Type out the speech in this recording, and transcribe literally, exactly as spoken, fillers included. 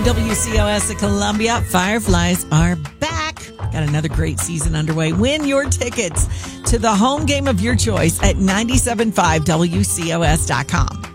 W C O S at Columbia. Fireflies are back. Got another great season underway. Win your tickets to the home game of your choice at nine seven five W C O S dot com.